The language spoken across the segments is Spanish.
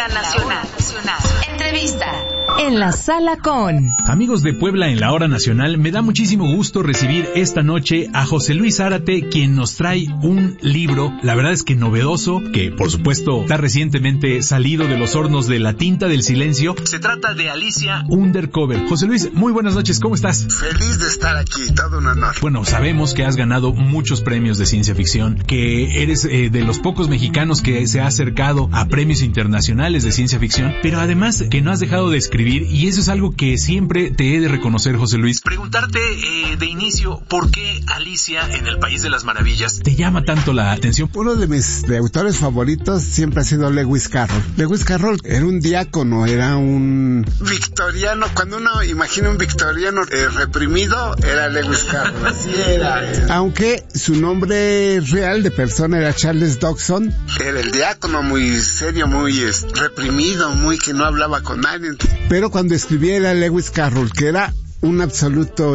hora nacional. Entrevista. En la sala con... Amigos de Puebla en la hora nacional, me da muchísimo gusto recibir esta noche a José Luis Zárate, quien nos trae un libro, la verdad es que novedoso, que por supuesto está recientemente salido de los hornos de la tinta del silencio. Se trata de Alicia Undercover. José Luis, muy buenas noches, ¿cómo estás? Feliz de estar aquí, todo un honor. Bueno, sabemos que has ganado muchos premios de ciencia ficción, que eres de los pocos mexicanos que se ha acercado a premios internacionales de ciencia ficción, pero además que no has dejado de escribir, y eso es algo que siempre te he de reconocer, José Luis. Preguntarte de inicio, ¿por qué Alicia en el País de las Maravillas te llama tanto la atención? Uno de mis autores favoritos siempre ha sido Lewis Carroll. Lewis Carroll era un diácono, era un victoriano. Cuando uno imagina un victoriano reprimido, era Lewis Carroll. Así era. Aunque su nombre real de persona era Charles Dodgson. Era el diácono muy serio, muy reprimido, muy que no hablaba con nadie. Pero cuando escribía era Lewis Carroll, que era un absoluto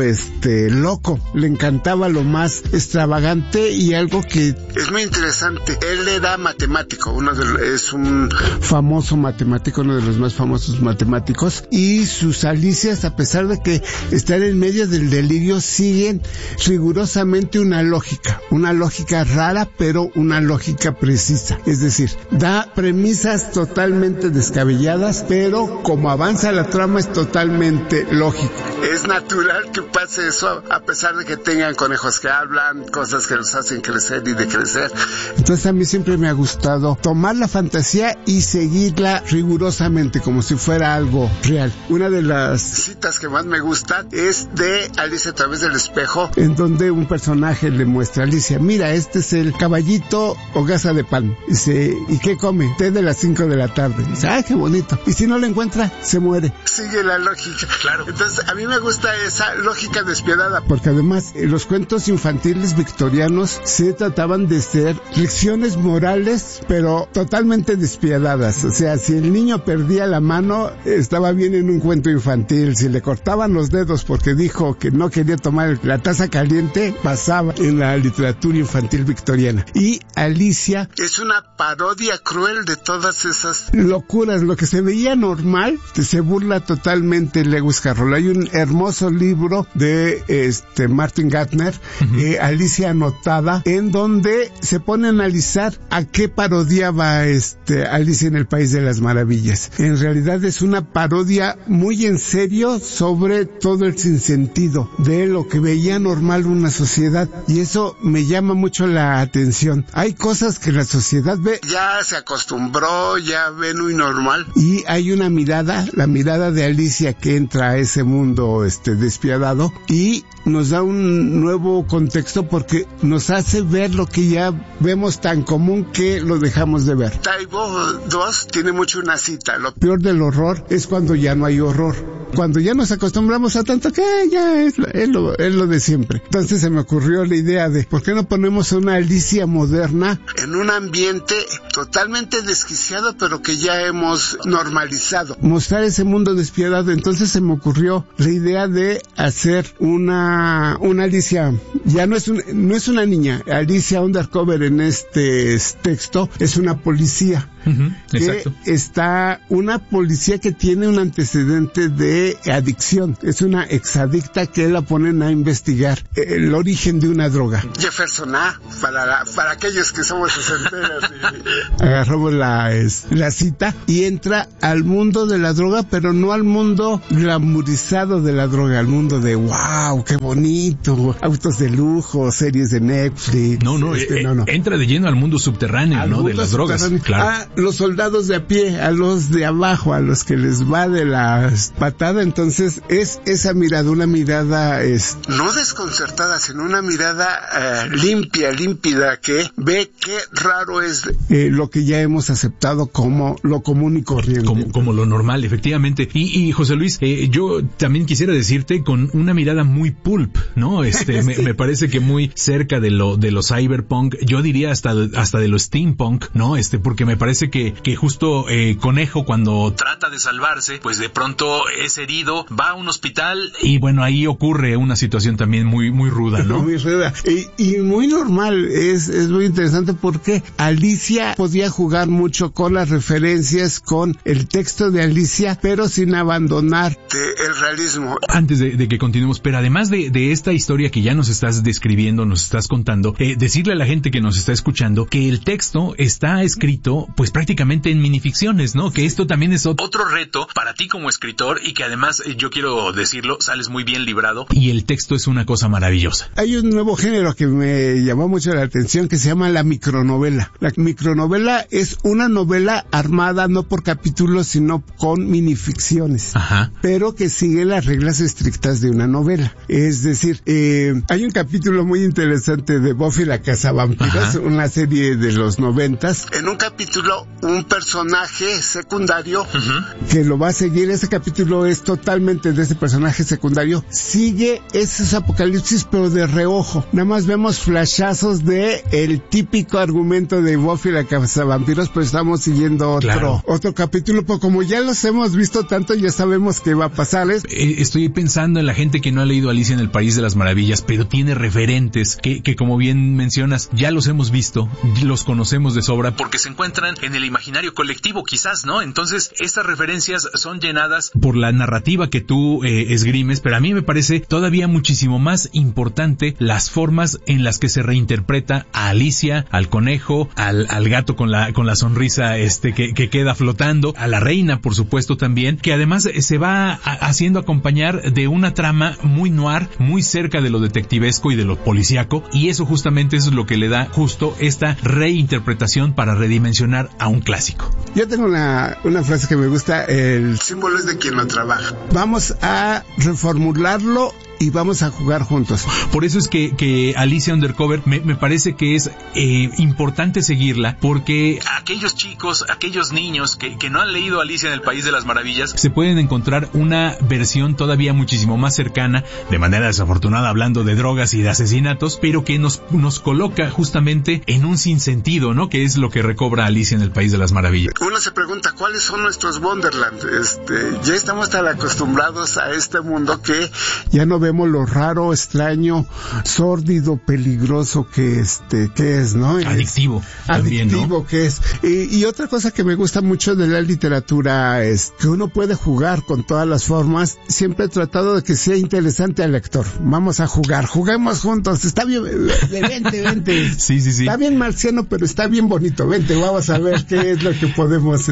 loco, le encantaba lo más extravagante y algo que es muy interesante. Él era matemático, es un famoso matemático, uno de los más famosos matemáticos, y sus alicias, a pesar de que están en medio del delirio, siguen rigurosamente una lógica rara, pero una lógica precisa. Es decir, da premisas totalmente descabelladas, pero como avanza la trama es totalmente lógico. Es natural que pase eso, a pesar de que tengan conejos que hablan, cosas que los hacen crecer y decrecer. Entonces a mí siempre me ha gustado tomar la fantasía y seguirla rigurosamente, como si fuera algo real. Una de las citas que más me gusta es de Alicia a través del espejo, en donde un personaje le muestra a Alicia: mira, este es el caballito hogaza de pan. Dice: ¿y qué come? Té de las 5 de la tarde. Dice: ¡ay, qué bonito! Y si no lo encuentra, se muere. Sigue la lógica. Claro. Entonces a mí me gusta esa lógica despiadada, porque además los cuentos infantiles victorianos se trataban de ser lecciones morales, pero totalmente despiadadas. O sea, si el niño perdía la mano, estaba bien en un cuento infantil. Si le cortaban los dedos porque dijo que no quería tomar la taza caliente, pasaba en la literatura infantil victoriana. Y Alicia es una parodia cruel de todas esas locuras. Lo que se veía normal, se burla totalmente Lewis Carroll. Hay un hermoso libro de Martin Gardner, Alicia Anotada, en donde se pone a analizar a qué parodiaba Alicia en el País de las Maravillas. En realidad es una parodia muy en serio sobre todo el sinsentido de lo que veía normal una sociedad, y eso me llama mucho la atención. Hay cosas que la sociedad ve, ya se acostumbró, ya ve muy normal, y hay una mirada, la mirada de Alicia, que entra a ese mundo despiadado y nos da un nuevo contexto, porque nos hace ver lo que ya vemos tan común que lo dejamos de ver. Taibo 2 tiene mucho una cita: lo peor del horror es cuando ya no hay horror, cuando ya nos acostumbramos a tanto que ya es lo de siempre. Entonces se me ocurrió la idea de ¿por qué no ponemos una Alicia moderna en un ambiente totalmente desquiciado, pero que ya hemos normalizado? Mostrar ese mundo despiadado. Entonces se me ocurrió la idea de hacer una Alicia, ya no es una niña. Alicia Undercover en este texto es una policía. Exacto. Una policía que tiene un antecedente de adicción. Es una exadicta que la ponen a investigar el origen de una droga. Jefferson A, para aquellos que somos sesenteros. Agarramos la cita y entra al mundo de la droga, pero no al mundo glamorizado de la droga, al mundo de wow, qué bonito, autos de lujo, series de Netflix. No. Entra de lleno al mundo subterráneo, ¿no? De las drogas. Claro. Los soldados de a pie, a los de abajo, a los que les va de la patada. Entonces es esa mirada, una mirada no desconcertada, sino una mirada límpida, que ve qué raro es lo que ya hemos aceptado como lo común y corriente. Como lo normal, efectivamente. Y José Luis, yo también quisiera decirte con una mirada muy pulp, ¿no? Sí. me parece que muy cerca de lo cyberpunk, yo diría hasta de lo steampunk, ¿no? Porque me parece parece que justo Conejo, cuando trata de salvarse, pues de pronto es herido, va a un hospital y bueno, ahí ocurre una situación también muy ruda, ¿no? Muy ruda. Y muy normal, es muy interesante porque Alicia podía jugar mucho con las referencias, con el texto de Alicia, pero sin abandonar el realismo. Antes de que continuemos, pero además de esta historia que ya nos estás describiendo, nos estás contando, decirle a la gente que nos está escuchando que el texto está escrito pues prácticamente en minificciones, ¿no? Que esto también es otro reto para ti como escritor y que además, yo quiero decirlo, sales muy bien librado y el texto es una cosa maravillosa. Hay un nuevo género que me llamó mucho la atención que se llama la micronovela. La micronovela es una novela armada no por capítulos sino con minificciones. Ajá. Pero que sigue las reglas estrictas de una novela. Es decir, hay un capítulo muy interesante de Buffy la Cazavampiros, una serie de los 90s. En un capítulo, un personaje secundario que lo va a seguir. Ese capítulo es totalmente de ese personaje secundario. Sigue esos apocalipsis, pero de reojo. Nada más vemos flashazos de el típico argumento de Buffy la Cazavampiros, pero estamos siguiendo otro capítulo. Pero como ya los hemos visto tanto, ya sabemos qué va a pasar. Estoy pensando en la gente que no ha leído Alicia en el País de las Maravillas, pero tiene referentes que como bien mencionas, ya los hemos visto, los conocemos de sobra, porque se encuentran en el imaginario colectivo quizás, ¿no? Entonces, estas referencias son llenadas por la narrativa que tú esgrimes, pero a mí me parece todavía muchísimo más importante las formas en las que se reinterpreta a Alicia, al conejo, al gato con la sonrisa que queda flotando, a la reina, por supuesto, también, que además se va haciendo acompañar de una trama muy noir, muy cerca de lo detectivesco y de lo policíaco, y eso justamente es lo que le da justo esta reinterpretación para redimensionar a un clásico. Yo tengo una frase que me gusta, el símbolo es de quien lo trabaja. Vamos a reformularlo y vamos a jugar juntos. Por eso es que Alicia Undercover me parece que es importante seguirla, porque aquellos chicos, aquellos niños que no han leído Alicia en el País de las Maravillas, se pueden encontrar una versión todavía muchísimo más cercana, de manera desafortunada hablando de drogas y de asesinatos, pero que nos coloca justamente en un sinsentido, ¿no? Que es lo que recobra Alicia en el País de las Maravillas. Uno se pregunta, ¿cuáles son nuestros Wonderland? Ya estamos tan acostumbrados a este mundo que ya no vemos lo raro, extraño, sórdido, peligroso que es, ¿no? Adictivo. También, adictivo, ¿no? Que es. Y otra cosa que me gusta mucho de la literatura es que uno puede jugar con todas las formas. Siempre he tratado de que sea interesante al lector. Vamos a jugar, juguemos juntos. Está bien, vente. Sí. Está bien marciano, pero está bien bonito. Vente, vamos a ver qué es lo que podemos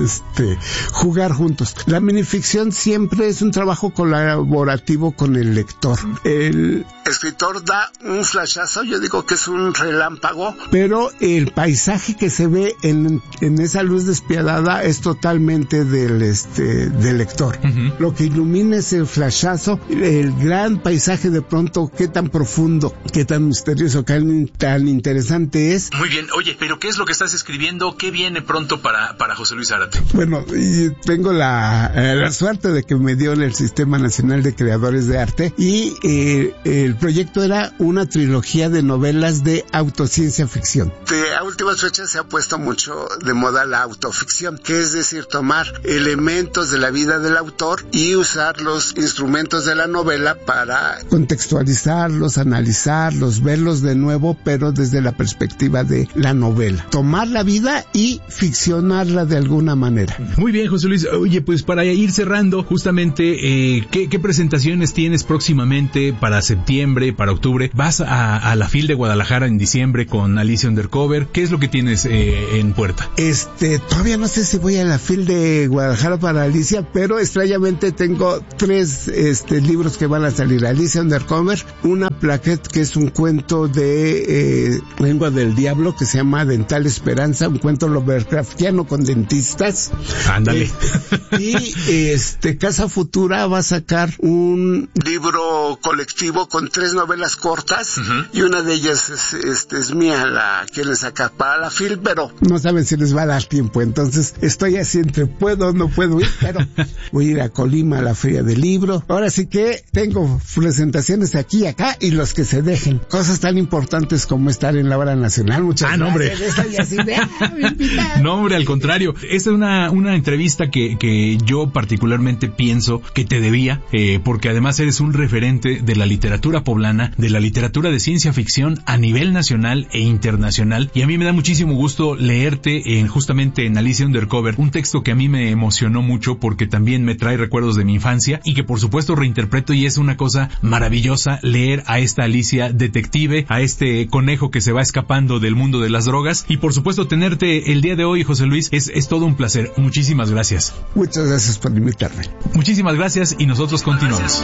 jugar juntos. La minificción siempre es un trabajo colaborativo con el lector. El escritor da un flashazo, yo digo que es un relámpago, pero el paisaje que se ve en esa luz despiadada es totalmente del lector. Lo que ilumina ese flashazo, el gran paisaje de pronto, qué tan profundo, qué tan misterioso, qué tan interesante es. Muy bien, oye, pero ¿qué es lo que estás escribiendo? ¿Qué viene pronto para José Luis Zárate? Bueno, y tengo la suerte de que me dio en el Sistema Nacional de Creadores de Arte y el proyecto era una trilogía de novelas de autociencia ficción. A últimas fechas se ha puesto mucho de moda la autoficción, que es decir, tomar elementos de la vida del autor y usar los instrumentos de la novela para contextualizarlos, analizarlos, verlos de nuevo, pero desde la perspectiva de la novela. Tomar la vida y ficcionarla de alguna manera. Muy bien, José Luis. Oye, pues para ir cerrando, justamente, ¿qué presentaciones tienes próximamente para septiembre, para octubre? ¿Vas a la FIL de Guadalajara en diciembre con Alicia Undercover? ¿Qué es lo que tienes en puerta? Todavía no sé si voy a la FIL de Guadalajara para Alicia, pero extrañamente tengo 3 libros que van a salir. Alicia Undercover, una plaquette que es un cuento de Lengua del Diablo que se llama Dental Esperanza, un cuento Lovecraftiano con dentistas. Ándale. Y Casa Futura va a sacar un libro trabajo colectivo con 3 novelas cortas, y una de ellas es mía, la que les saca para la FIL, pero no saben si les va a dar tiempo, entonces estoy así entre puedo o no puedo ir, pero voy a ir a Colima a la Feria del Libro. Ahora sí que tengo presentaciones aquí y acá, y los que se dejen. Cosas tan importantes como estar en la Hora Nacional. Muchas gracias. No, hombre, al contrario. Esta es una entrevista que yo particularmente pienso que te debía, porque además eres un referente de la literatura poblana, de la literatura de ciencia ficción a nivel nacional e internacional, y a mí me da muchísimo gusto leerte justamente en Alicia Undercover, un texto que a mí me emocionó mucho porque también me trae recuerdos de mi infancia y que por supuesto reinterpreto, y es una cosa maravillosa leer a esta Alicia detective, a este conejo que se va escapando del mundo de las drogas, y por supuesto tenerte el día de hoy, José Luis, es todo un placer. Muchísimas gracias. Muchas gracias por invitarme. Muchísimas gracias, y nosotros continuamos.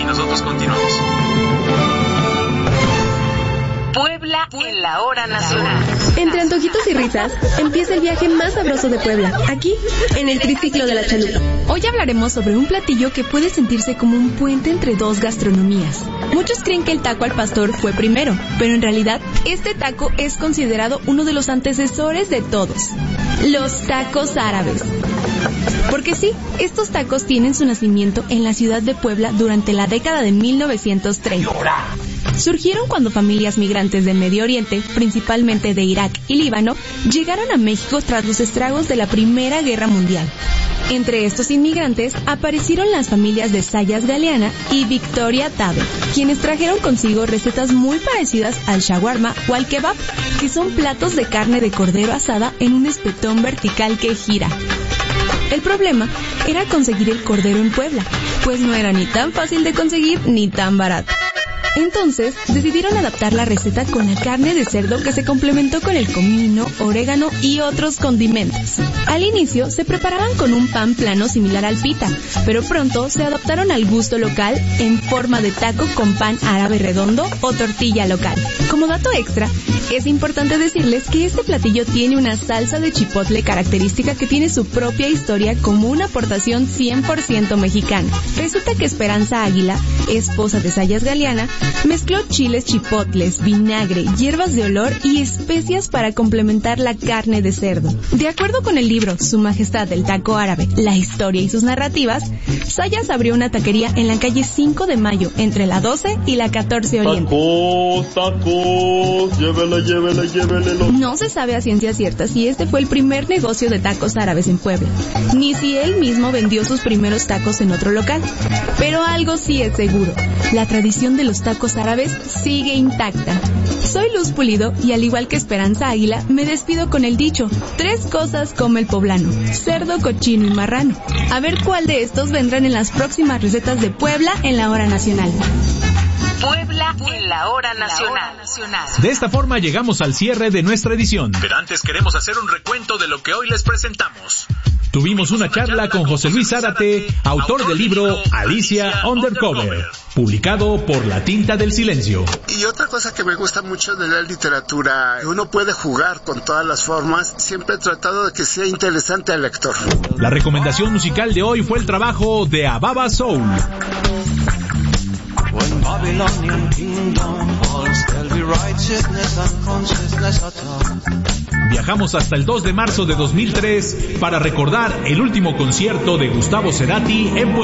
Puebla en la Hora Nacional. Entre antojitos y risas, empieza el viaje más sabroso de Puebla, aquí, en el Triciclo de la Chalupa. Hoy hablaremos sobre un platillo que puede sentirse como un puente entre dos gastronomías. Muchos creen que el taco al pastor fue primero, pero en realidad, este taco es considerado uno de los antecesores de todos: los tacos árabes. Porque sí, estos tacos tienen su nacimiento en la ciudad de Puebla durante la década de 1930. Surgieron cuando familias migrantes de Medio Oriente, principalmente de Irak y Líbano, llegaron a México tras los estragos de la Primera Guerra Mundial. Entre estos inmigrantes aparecieron las familias de Sayas Galeana y Victoria Tabe, quienes trajeron consigo recetas muy parecidas al shawarma o al kebab, que son platos de carne de cordero asada en un espetón vertical que gira. El problema era conseguir el cordero en Puebla, pues no era ni tan fácil de conseguir ni tan barato. Entonces, decidieron adaptar la receta con la carne de cerdo, que se complementó con el comino, orégano y otros condimentos. Al inicio, se preparaban con un pan plano similar al pita, pero pronto se adaptaron al gusto local en forma de taco con pan árabe redondo o tortilla local. Como dato extra, es importante decirles que este platillo tiene una salsa de chipotle característica que tiene su propia historia como una aportación 100% mexicana. Resulta que Esperanza Águila, esposa de Sayas Galeana, mezcló chiles chipotles, vinagre, hierbas de olor y especias para complementar la carne de cerdo. De acuerdo con el libro Su Majestad el Taco Árabe, la historia y sus narrativas, Sayas abrió una taquería en la calle 5 de Mayo, entre la 12 y la 14 Oriente. Tacos, llévele. No se sabe a ciencia cierta si este fue el primer negocio de tacos árabes en Puebla, ni si él mismo vendió sus primeros tacos en otro local. Pero algo sí es seguro: la tradición de los tacos árabes sigue intacta. Soy Luz Pulido y, al igual que Esperanza Águila, me despido con el dicho: 3 cosas come el poblano: cerdo, cochino y marrano. A ver cuál de estos vendrán en las próximas recetas de Puebla en la Hora Nacional. Puebla en la Hora Nacional. De esta forma llegamos al cierre de nuestra edición. Pero antes queremos hacer un recuento de lo que hoy les presentamos. Tuvimos una charla con José Luis Zárate, autor del libro Alicia Undercover, publicado por La Tinta del Silencio. Y otra cosa que me gusta mucho de la literatura, uno puede jugar con todas las formas. Siempre he tratado de que sea interesante al lector. La recomendación musical de hoy fue el trabajo de Ababa Soul. Viajamos hasta el 2 de marzo de 2003 para recordar el último concierto de Gustavo Cerati en Puebla.